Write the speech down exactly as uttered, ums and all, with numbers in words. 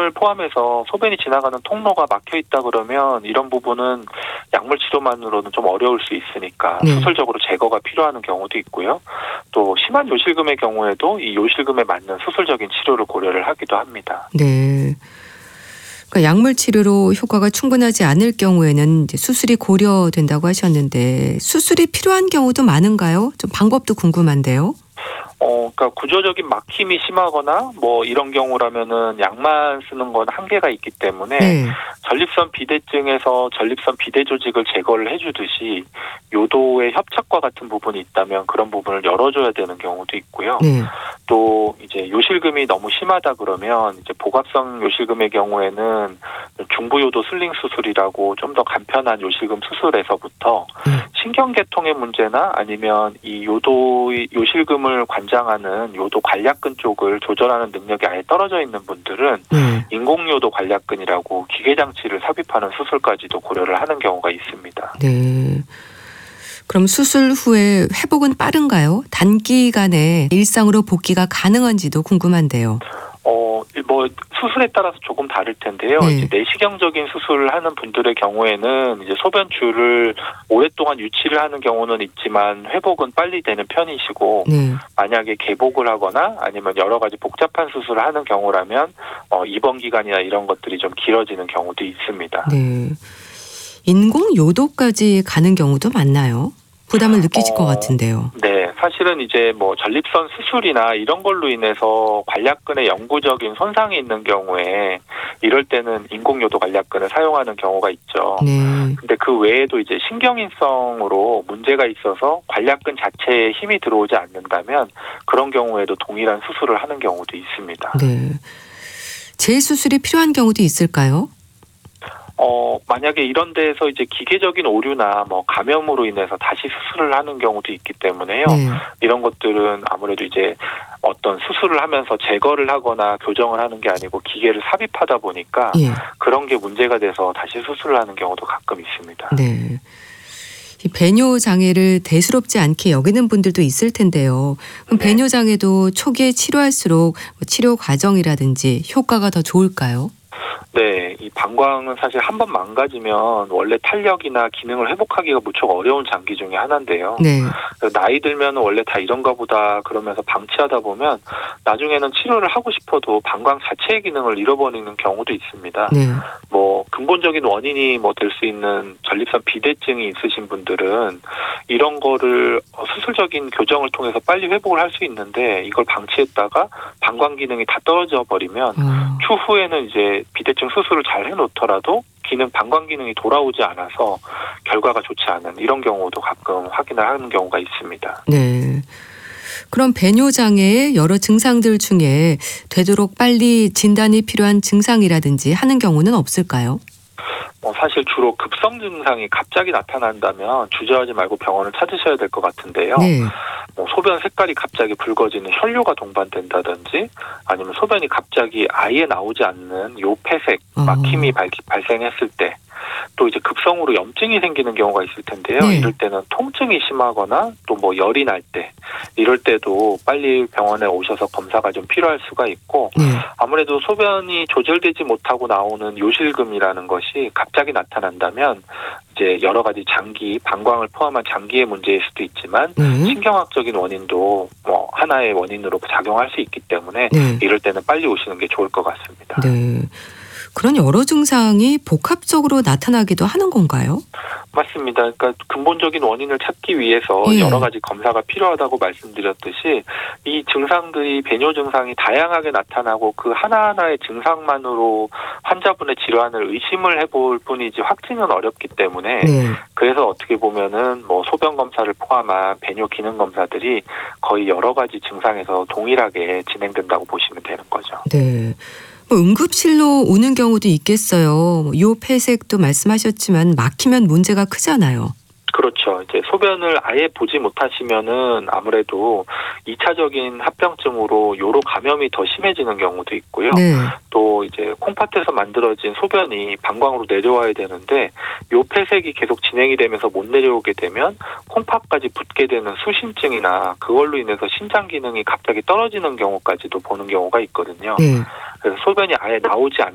요실금을 포함해서 소변이 지나가는 통로가 막혀 있다 그러면 이런 부분은 약물 치료만으로는 좀 어려울 수 있으니까 네. 수술적으로 제거가 필요한 경우도 있고요. 또 심한 요실금의 경우에도 이 요실금에 맞는 수술적인 치료를 고려를 하기도 합니다. 네. 그러니까 약물 치료로 효과가 충분하지 않을 경우에는 이제 수술이 고려된다고 하셨는데 수술이 필요한 경우도 많은가요? 좀 방법도 궁금한데요. 어, 그러니까 구조적인 막힘이 심하거나 뭐 이런 경우라면은 약만 쓰는 건 한계가 있기 때문에 네. 전립선 비대증에서 전립선 비대 조직을 제거를 해주듯이 요도의 협착과 같은 부분이 있다면 그런 부분을 열어줘야 되는 경우도 있고요. 네. 또 이제 요실금이 너무 심하다 그러면 이제 복합성 요실금의 경우에는 중부요도 슬링 수술이라고 좀 더 간편한 요실금 수술에서부터 네. 신경계통의 문제나 아니면 이 요도 요실금을 관장하는 요도 관략근 쪽을 조절하는 능력이 아예 떨어져 있는 분들은 네. 인공요도 관략근이라고 기계장치를 삽입하는 수술까지도 고려를 하는 경우가 있습니다. 네. 그럼 수술 후에 회복은 빠른가요? 단기간에 일상으로 복귀가 가능한지도 궁금한데요. 어, 뭐 수술에 따라서 조금 다를 텐데요. 네. 이제 내시경적인 수술을 하는 분들의 경우에는 이제 소변줄을 오랫동안 유치를 하는 경우는 있지만 회복은 빨리 되는 편이시고 네. 만약에 개복을 하거나 아니면 여러 가지 복잡한 수술을 하는 경우라면 어, 입원 기간이나 이런 것들이 좀 길어지는 경우도 있습니다. 네. 인공 요도까지 가는 경우도 많나요? 부담을 느끼실 어, 것 같은데요. 네, 사실은 이제 뭐 전립선 수술이나 이런 걸로 인해서 관략근에 영구적인 손상이 있는 경우에 이럴 때는 인공요도 관략근을 사용하는 경우가 있죠. 네. 근데 그 외에도 이제 신경인성으로 문제가 있어서 관략근 자체에 힘이 들어오지 않는다면 그런 경우에도 동일한 수술을 하는 경우도 있습니다. 네. 재수술이 필요한 경우도 있을까요? 어, 만약에 이런 데에서 이제 기계적인 오류나 뭐 감염으로 인해서 다시 수술을 하는 경우도 있기 때문에요. 네. 이런 것들은 아무래도 이제 어떤 수술을 하면서 제거를 하거나 교정을 하는 게 아니고 기계를 삽입하다 보니까 예. 그런 게 문제가 돼서 다시 수술을 하는 경우도 가끔 있습니다. 네. 이 배뇨 장애를 대수롭지 않게 여기는 분들도 있을 텐데요. 그럼 네. 배뇨 장애도 초기에 치료할수록 치료 과정이라든지 효과가 더 좋을까요? 네, 이 방광은 사실 한 번 망가지면 원래 탄력이나 기능을 회복하기가 무척 어려운 장기 중에 하나인데요. 네. 나이 들면 원래 다 이런가 보다 그러면서 방치하다 보면 나중에는 치료를 하고 싶어도 방광 자체의 기능을 잃어버리는 경우도 있습니다. 네. 뭐 근본적인 원인이 뭐 될 수 있는 전립선 비대증이 있으신 분들은 이런 거를 수술적인 교정을 통해서 빨리 회복을 할 수 있는데 이걸 방치했다가 방광 기능이 다 떨어져 버리면 어. 추후에는 이제 비대증 수술을 잘 해놓더라도 기능 방광 기능이 돌아오지 않아서 결과가 좋지 않은 이런 경우도 가끔 확인을 하는 경우가 있습니다. 네. 그럼 배뇨 장애의 여러 증상들 중에 되도록 빨리 진단이 필요한 증상이라든지 하는 경우는 없을까요? 어, 사실 주로 급성 증상이 갑자기 나타난다면 주저하지 말고 병원을 찾으셔야 될 것 같은데요. 네. 뭐 소변 색깔이 갑자기 붉어지는 혈뇨가 동반된다든지 아니면 소변이 갑자기 아예 나오지 않는 요폐색, 막힘이 발, 발생했을 때 또 이제 급성으로 염증이 생기는 경우가 있을 텐데요. 네. 이럴 때는 통증이 심하거나 또 뭐 열이 날 때 이럴 때도 빨리 병원에 오셔서 검사가 좀 필요할 수가 있고 네. 아무래도 소변이 조절되지 못하고 나오는 요실금이라는 것이 갑자기 나타난다면 이제 여러 가지 장기, 방광을 포함한 장기의 문제일 수도 있지만 네. 신경학적인 원인도 뭐 하나의 원인으로 작용할 수 있기 때문에 네. 이럴 때는 빨리 오시는 게 좋을 것 같습니다. 네. 그런 여러 증상이 복합적으로 나타나기도 하는 건가요? 맞습니다. 그러니까 근본적인 원인을 찾기 위해서 예. 여러 가지 검사가 필요하다고 말씀드렸듯이 이 증상들이 배뇨 증상이 다양하게 나타나고 그 하나하나의 증상만으로 환자분의 질환을 의심을 해볼 뿐이지 확진은 어렵기 때문에 네. 그래서 어떻게 보면은 뭐 소변 검사를 포함한 배뇨 기능 검사들이 거의 여러 가지 증상에서 동일하게 진행된다고 보시면 되는 거죠. 네. 뭐 응급실로 오는 경우도 있겠어요. 요 폐색도 말씀하셨지만 막히면 문제가 크잖아요. 그렇죠. 이제 소변을 아예 보지 못하시면은 아무래도 이 차적인 합병증으로 요로 감염이 더 심해지는 경우도 있고요. 네. 또 이제 콩팥에서 만들어진 소변이 방광으로 내려와야 되는데 요 폐색이 계속 진행이 되면서 못 내려오게 되면 콩팥까지 붓게 되는 수신증이나 그걸로 인해서 신장 기능이 갑자기 떨어지는 경우까지도 보는 경우가 있거든요. 네. 그래서 소변이 아예 나오지 않는